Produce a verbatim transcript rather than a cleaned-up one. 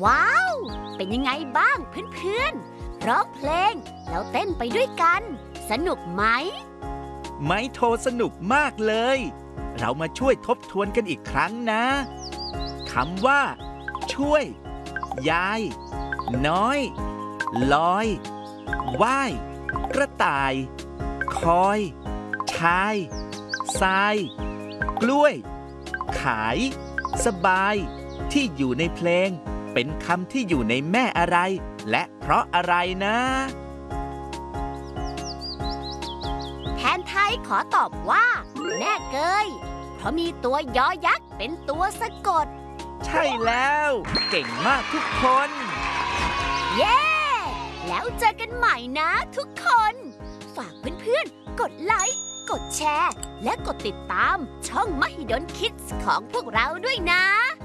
ว้าว เป็นยังไงบ้างเพื่อนๆร้องเพลงแล้วเต้นไปด้วยกัน สนุกไหมไม้โทสนุกมากเลย เรามาช่วยทบทวนกันอีกครั้งนะคำว่า ช่วย ยาย น้อย ลอยว่าย กระต่าย คอย ชายทราย กล้วย ขาย สบาย ที่อยู่ในเพลงเป็นคำที่อยู่ในแม่อะไร และเพราะอะไรนะแทนไทยขอตอบว่าแม่เกยเพราะมีตัวยอยักษ์เป็นตัวสะกดใช่แล้ว เก่งมากทุกคนเย้ แล้วเจอกันใหม่นะทุกคน ฝากเพื่อนๆกดไลค์กดแชร์และกดติดตามช่อง Mahidol Kids ของพวกเราด้วยนะ